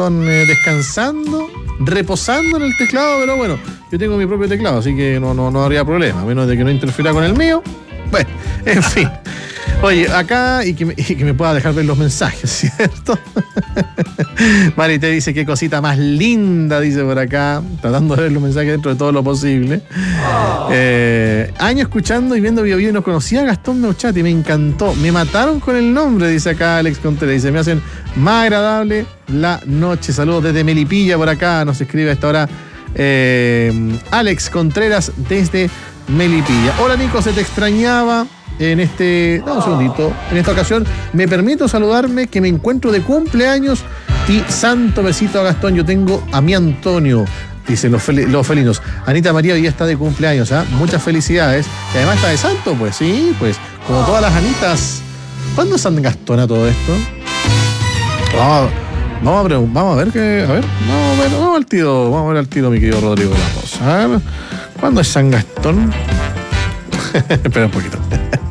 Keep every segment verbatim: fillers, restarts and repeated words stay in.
Gastón eh, descansando, reposando en el teclado, pero bueno, yo tengo mi propio teclado, así que no, no, no habría problema, a menos de que no interfiera con el mío. Bueno, en fin. Oye, acá, y que, me, y que me pueda dejar ver los mensajes, ¿cierto? Marité dice, qué cosita más linda, dice por acá, tratando de ver los mensajes dentro de todo lo posible. Oh. Eh, años escuchando y viendo Bio Bio y no conocía a Gastón Meuchati, me encantó. Me mataron con el nombre, dice acá Alex Contreras. Dice, me hacen más agradable la noche. Saludos desde Melipilla por acá, nos escribe a esta hora eh, Alex Contreras desde Melipilla. Hola Nico, se te extrañaba. En este, no, un segundito, en esta ocasión me permito saludarme que me encuentro de cumpleaños y santo besito a Gastón. Yo tengo a mi Antonio, dicen los, fel- los felinos. Anita María hoy ya está de cumpleaños, ¿eh? Muchas felicidades. Y además está de santo, pues sí, pues como todas las Anitas. ¿Cuándo es San Gastón a todo esto? Oh, vamos, a ver, vamos a ver que, a ver, vamos a ver, vamos al tiro, vamos a ver al tiro, mi querido Rodrigo Lamos. A ver, ¿cuándo es San Gastón? Espera un poquito.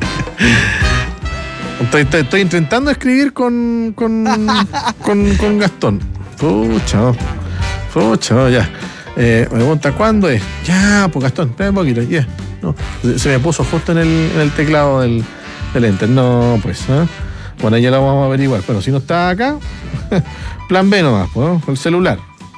Estoy, estoy, estoy intentando escribir con con, con, con Gastón. Pucha, pucha, ya. Eh, me pregunta, ¿cuándo es? Ya, pues Gastón, espera un poquito. Yeah. No, se me puso justo en el, en el teclado del, del Enter. No, pues. ¿eh? Bueno, ya lo vamos a averiguar. Bueno, si no está acá, plan B nomás, ¿no? Con el celular.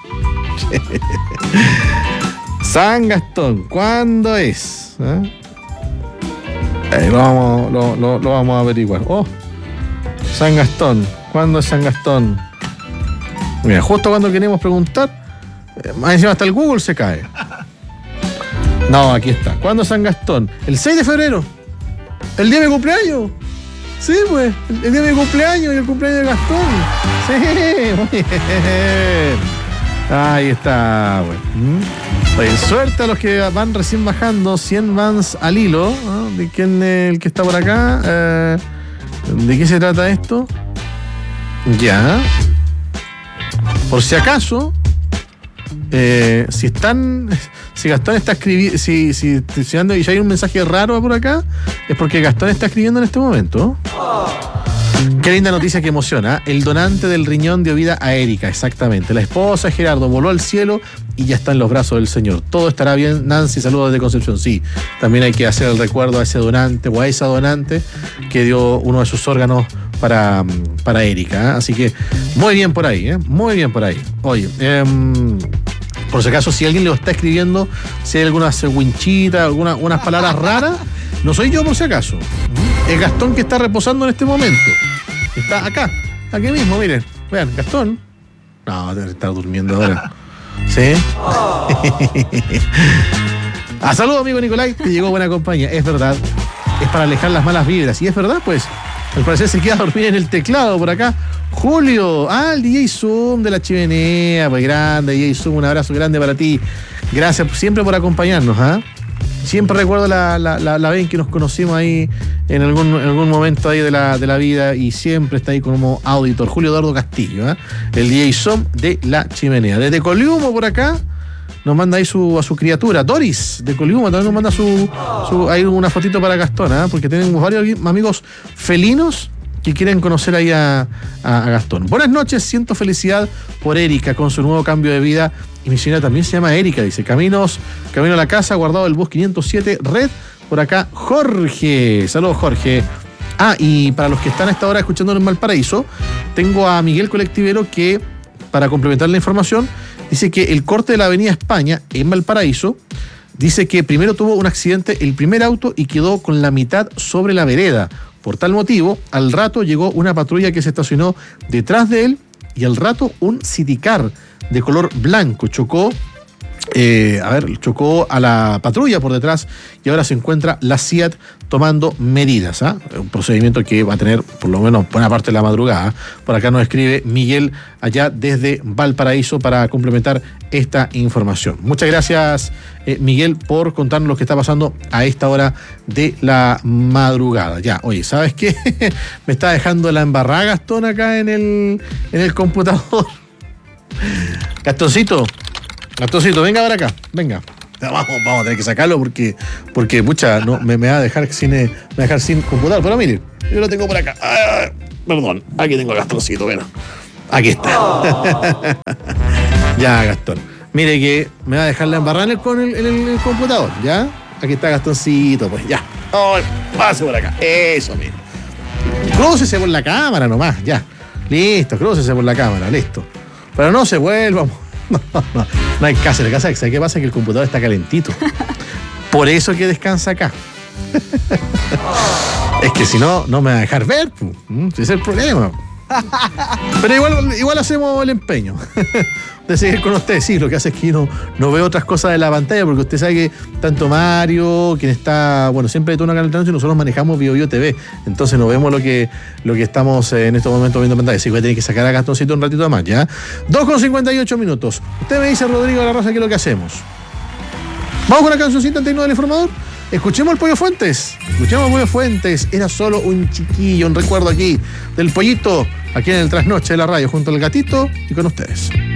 San Gastón, ¿cuándo es? ¿Eh? Eh, lo, vamos, lo, lo, lo vamos a averiguar. Oh, San Gastón. ¿Cuándo es San Gastón? Mira, justo cuando queremos preguntar, eh, más encima hasta el Google se cae. No, aquí está. ¿Cuándo es San Gastón? El seis de febrero. El día de mi cumpleaños. Sí, pues. El, el día de mi cumpleaños y el cumpleaños de Gastón. Sí, muy bien. Ahí está, güey. ¿Mm? Oye, suerte a los que van recién bajando, cien vans al hilo, ¿no? ¿De quién es el que está por acá? Eh, ¿De qué se trata esto? Ya. Por si acaso, eh, si están, si Gastón está escribiendo, si, si, si ando, y ya hay un mensaje raro por acá, es porque Gastón está escribiendo en este momento. Qué linda noticia que emociona. El donante del riñón dio vida a Erika, exactamente. La esposa de Gerardo voló al cielo y ya está en los brazos del Señor. Todo estará bien. Nancy, saludos desde Concepción. Sí, también hay que hacer el recuerdo a ese donante o a esa donante que dio uno de sus órganos para, para Erika. ¿eh? Así que muy bien por ahí, ¿eh? Muy bien por ahí. Oye, eh, por si acaso, si alguien lo está escribiendo, si hay alguna winchita, alguna, unas palabras raras, no soy yo por si acaso. Es Gastón que está reposando en este momento. Está acá, aquí mismo, miren. Vean, Gastón. No, debe estar durmiendo ahora. ¿Sí? A saludos, amigo Nicolai. Te llegó buena compañía. Es verdad. Es para alejar las malas vibras. Y es verdad, pues. Al parecer se queda a dormir en el teclado por acá. Julio. Ah, el D J Zoom de la chimenea. Pues grande, D J Zoom. Un abrazo grande para ti. Gracias siempre por acompañarnos, ¿ah? ¿eh? Siempre recuerdo la, la, la, la vez en que nos conocimos ahí en algún, en algún momento ahí de la, de la vida y siempre está ahí como auditor. Julio Eduardo Castillo, ¿eh? El D J Som de la chimenea. Desde Coliumo por acá nos manda ahí su, a su criatura. Doris de Coliumo también nos manda su, su ahí una fotito para Gastón, ¿eh? Porque tenemos varios amigos felinos que quieren conocer ahí a, a, a Gastón. Buenas noches, siento felicidad por Erika con su nuevo cambio de vida. Y mi señora también se llama Erika, dice. Caminos, camino a la casa, guardado el bus quinientos siete, red. Por acá, Jorge. Saludos, Jorge. Ah, y para los que están a esta hora escuchando en Valparaíso, tengo a Miguel Colectivero que, para complementar la información, dice que el corte de la avenida España en Valparaíso, dice que primero tuvo un accidente el primer auto y quedó con la mitad sobre la vereda. Por tal motivo, al rato llegó una patrulla que se estacionó detrás de él y al rato un Citicar de color blanco chocó, eh, a ver, chocó a la patrulla por detrás y ahora se encuentra la C I A T tomando medidas, ¿eh? Un procedimiento que va a tener por lo menos buena parte de la madrugada. Por acá nos escribe Miguel allá desde Valparaíso para complementar esta información. Muchas gracias, eh, Miguel, por contarnos lo que está pasando a esta hora de la madrugada. Ya, oye, ¿sabes qué? Me está dejando la embarrada Gastón acá en el, en el computador. Gastoncito, Gastoncito, venga ahora acá, venga. Vamos, vamos a tener que sacarlo porque, porque pucha, no, me, me va a dejar sin, me va a dejar sin computador. Pero mire, yo lo tengo por acá. Ah, perdón, aquí tengo a Gastoncito, bueno. Aquí está. Ya, Gastón. Mire que me va a dejar la embarrada con el, en el, en el computador, ¿ya? Aquí está Gastoncito, pues, ya. Oh, pase por acá. Eso, mire. Crúcese por la cámara nomás, ya. Listo, crúcese por la cámara, listo. Pero no se vuelva. No, no, no hay que hacer. ¿Sabes qué pasa? Que el computador está calentito. Por eso que descansa acá. Es que si no, no me va a dejar ver. Ese es el problema. Pero igual, igual hacemos el empeño de seguir con ustedes. Sí, lo que hace es que no, no veo otras cosas de la pantalla, porque usted sabe que tanto Mario, quien está, bueno, siempre de turno acá en el tránsito, nosotros manejamos Bio Bio T V, entonces no vemos lo que, lo que estamos eh, en estos momentos viendo en pantalla. Así que voy a tener que sacar a Gastoncito un ratito más, ¿ya? dos con cincuenta y ocho minutos. Usted me dice, Rodrigo de la Rosa, ¿qué es lo que hacemos? ¿Vamos con la cancioncita antes del informador? Escuchemos al Pollo Fuentes. Escuchemos al Pollo Fuentes. Era solo un chiquillo, un recuerdo aquí del Pollito, aquí en el Trasnoche de la radio, junto al Gatito y con ustedes.